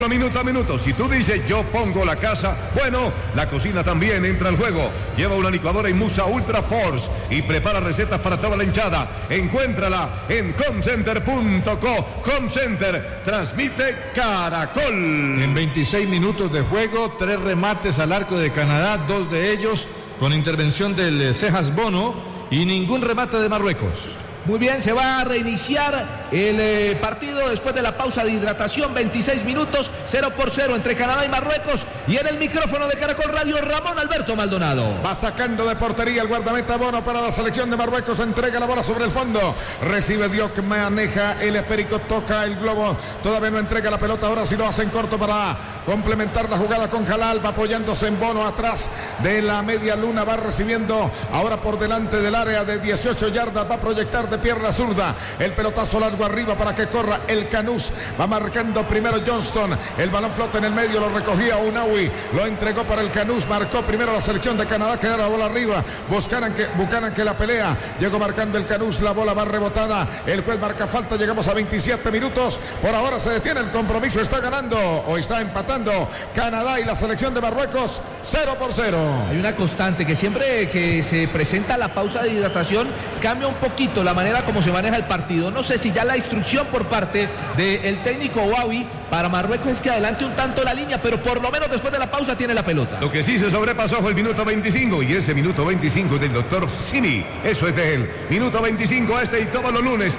Minuto a minuto, si tú dices yo pongo la casa, bueno, la cocina también entra al juego. Lleva una licuadora Inmusa Ultra Force y prepara recetas para toda la hinchada. Encuéntrala en comcenter.co. Comcenter transmite Caracol. En 26 minutos de juego, 3 remates al arco de Canadá, 2 de ellos con intervención del Cejas Bono y ningún remate de Marruecos. Muy bien, se va a reiniciar el partido después de la pausa de hidratación, 26 minutos, 0-0 entre Canadá y Marruecos. Y en el micrófono de Caracol Radio, Ramón Alberto Maldonado. Va sacando de portería el guardameta Bono para la selección de Marruecos, entrega la bola sobre el fondo, recibe Diop, maneja el esférico, toca el globo, todavía no entrega la pelota, ahora sí lo hace en corto para complementar la jugada con Jalal, va apoyándose en Bono atrás de la media luna, va recibiendo ahora por delante del área de 18 yardas, va a proyectar de pierna zurda, el pelotazo largo arriba para que corra el Canús, va marcando primero Johnston, el balón flota en el medio, lo recogía Unawi, lo entregó para el Canús, marcó primero la selección de Canadá, queda la bola arriba, Buchanan que la pelea, llegó marcando el Canús, la bola va rebotada, el juez marca falta, llegamos a 27 minutos, por ahora se detiene el compromiso, está ganando o está empatando Canadá y la selección de Marruecos 0-0. Hay una constante que siempre que se presenta la pausa de hidratación cambia un poquito la manera como se maneja el partido. No sé si ya la instrucción por parte del técnico Wawi para Marruecos es que adelante un tanto la línea, pero por lo menos después de la pausa tiene la pelota. Lo que sí se sobrepasó fue el minuto 25 y ese minuto 25 es del doctor Simi, eso es de él. Minuto 25 y todos los lunes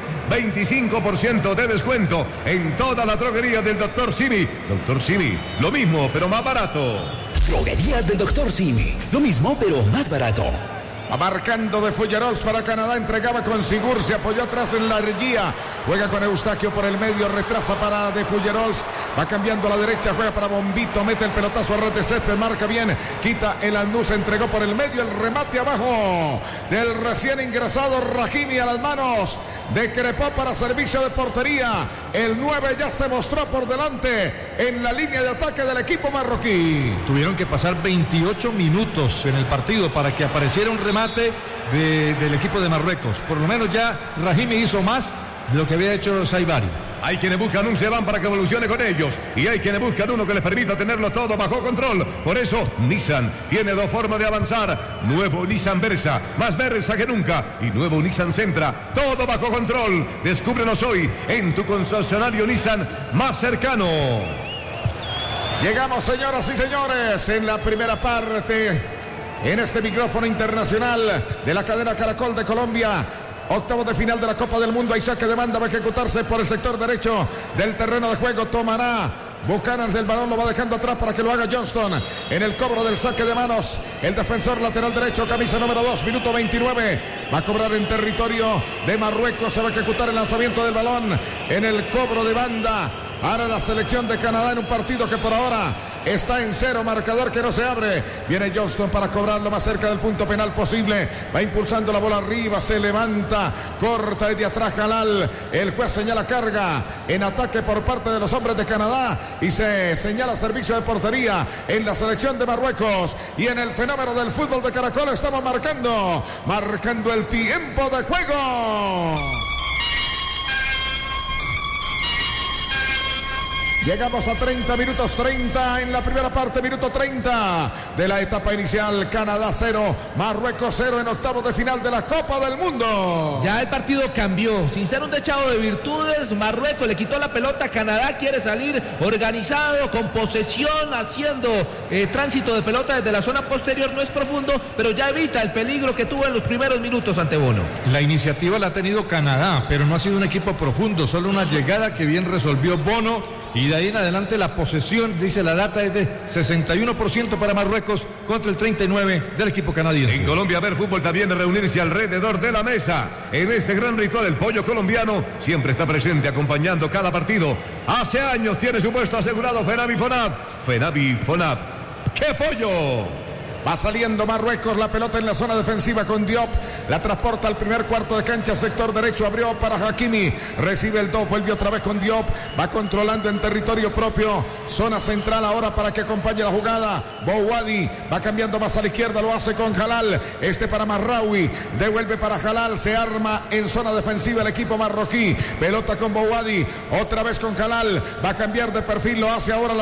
25% de descuento en toda la droguería del doctor Simi. Doctor Simi, lo mismo pero más barato. Droguerías del doctor Simi, lo mismo pero más barato. Marcando de Fullerols para Canadá, entregaba con Sigur, se apoyó atrás en la Regia, juega con Eustaquio por el medio, retrasa para de Fullerols, va cambiando a la derecha, juega para Bombito, mete el pelotazo a red de césped, marca bien, quita el Anús, entregó por el medio, el remate abajo del recién ingresado Rahimi a las manos de Crepó para servicio de portería, el 9 ya se mostró por delante en la línea de ataque del equipo marroquí. Tuvieron que pasar 28 minutos en el partido para que apareciera un remate del equipo de Marruecos. Por lo menos ya Rahimi hizo más de lo que había hecho Saibari. Hay quienes buscan un Seban para que evolucione con ellos y hay quienes buscan uno que les permita tenerlo todo bajo control. Por eso Nissan tiene 2 formas de avanzar. Nuevo Nissan Versa, más Versa que nunca, y nuevo Nissan Sentra, todo bajo control. Descúbrelos hoy en tu concesionario Nissan más cercano. Llegamos, señoras y señores, en la primera parte en este micrófono internacional de la cadena Caracol de Colombia. Octavos de final de la Copa del Mundo. Hay saque de banda, va a ejecutarse por el sector derecho del terreno de juego. Tomará Buchanan del balón, lo va dejando atrás para que lo haga Johnston. En el cobro del saque de manos, el defensor lateral derecho, camisa número 2, minuto 29. Va a cobrar en territorio de Marruecos. Se va a ejecutar el lanzamiento del balón en el cobro de banda. Ahora la selección de Canadá en un partido que por ahora está en 0, marcador que no se abre. Viene Johnston para cobrarlo más cerca del punto penal posible. Va impulsando la bola arriba, se levanta, corta desde atrás Jalal. El juez señala carga en ataque por parte de los hombres de Canadá y se señala servicio de portería en la selección de Marruecos. Y en el fenómeno del fútbol de Caracol estamos marcando el tiempo de juego. Llegamos a 30 minutos 30 en la primera parte, minuto 30 de la etapa inicial. Canadá 0, Marruecos 0 en octavos de final de la Copa del Mundo. Ya el partido cambió, sin ser un dechado de virtudes. Marruecos le quitó la pelota, Canadá quiere salir organizado, con posesión, haciendo tránsito de pelota desde la zona posterior. No es profundo, pero ya evita el peligro que tuvo en los primeros minutos ante Bono. La iniciativa la ha tenido Canadá, pero no ha sido un equipo profundo, solo una llegada que bien resolvió Bono. Y de ahí en adelante la posesión, dice la data, es de 61% para Marruecos contra el 39% del equipo canadiense. En Colombia ver fútbol también es reunirse alrededor de la mesa. En este gran ritual el pollo colombiano siempre está presente acompañando cada partido. Hace años tiene su puesto asegurado Fenavi Fonab. Fenavi Fonab. ¡Qué pollo! Va saliendo Marruecos, la pelota en la zona defensiva con Diop. La transporta al primer cuarto de cancha, sector derecho, abrió para Hakimi. Recibe el 2, vuelve otra vez con Diop. Va controlando en territorio propio. Zona central ahora para que acompañe la jugada. Bouhaddi va cambiando más a la izquierda, lo hace con Jalal. Para Marraoui, devuelve para Jalal. Se arma en zona defensiva el equipo marroquí. Pelota con Bouhaddi, otra vez con Jalal. Va a cambiar de perfil, lo hace ahora